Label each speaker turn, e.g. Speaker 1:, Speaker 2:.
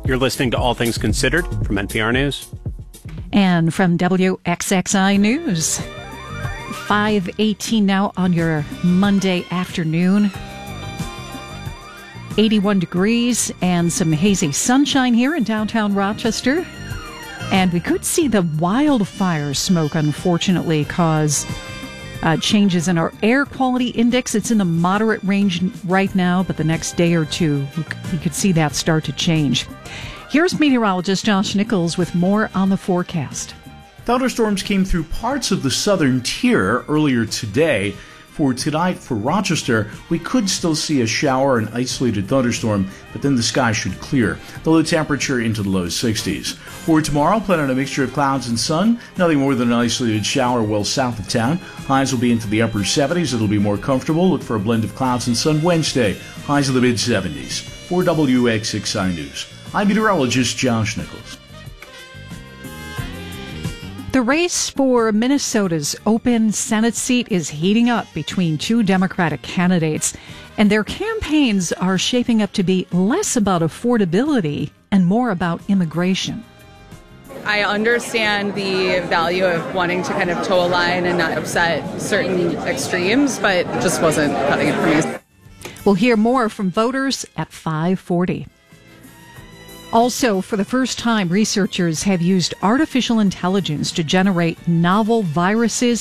Speaker 1: You're listening to All Things Considered from NPR News.
Speaker 2: And from WXXI News. 5:18 now on your Monday afternoon. 81 degrees and some hazy sunshine here in downtown Rochester. And we could see the wildfire smoke, unfortunately, cause changes in our air quality index. It's in the moderate range right now, but the next day or two, we could see that start to change. Here's meteorologist Josh Nichols with more on the forecast.
Speaker 3: Thunderstorms came through parts of the southern tier earlier today. For tonight, for Rochester, we could still see a shower and isolated thunderstorm, but then the sky should clear. The low temperature into the low 60s. For tomorrow, plan on a mixture of clouds and sun. Nothing more than an isolated shower well south of town. Highs will be into the upper 70s. It'll be more comfortable. Look for a blend of clouds and sun Wednesday. Highs in the mid-70s. For WXXI News, I'm meteorologist Josh Nichols.
Speaker 2: The race for Minnesota's open Senate seat is heating up between two Democratic candidates, and their campaigns are shaping up to be less about affordability and more about immigration.
Speaker 4: I understand the value of wanting to kind of toe a line and not upset certain extremes, but it just wasn't cutting it for me.
Speaker 2: We'll hear more from voters at 5:40. Also, for the first time, researchers have used artificial intelligence to generate novel viruses